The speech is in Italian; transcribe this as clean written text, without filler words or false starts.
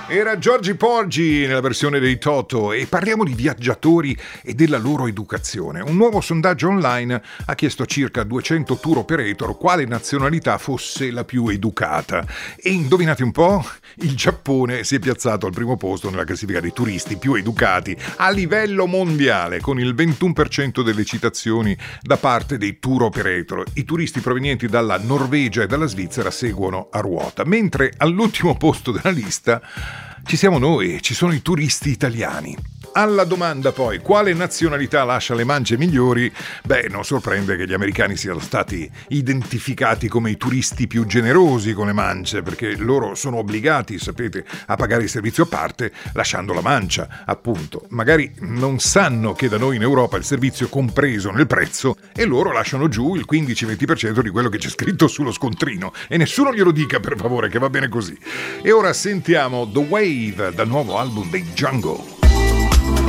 Era Giorgi Porgi nella versione dei Toto e parliamo di viaggiatori e della loro educazione. Un nuovo sondaggio online ha chiesto a circa 200 tour operator quale nazionalità fosse la più educata. E indovinate un po'? Il Giappone si è piazzato al primo posto nella classifica dei turisti più educati a livello mondiale, con il 21% delle citazioni da parte dei tour operator. I turisti provenienti dalla Norvegia e dalla Svizzera seguono a ruota, mentre all'ultimo posto della lista ci siamo noi, ci sono i turisti italiani. Alla domanda poi quale nazionalità lascia le mance migliori, non sorprende che gli americani siano stati identificati come i turisti più generosi con le mance, perché loro sono obbligati, sapete, a pagare il servizio a parte lasciando la mancia, appunto. Magari non sanno che da noi in Europa il servizio è compreso nel prezzo e loro lasciano giù il 15-20% di quello che c'è scritto sullo scontrino, e nessuno glielo dica per favore, che va bene così. E ora sentiamo The Wave dal nuovo album dei Jungle.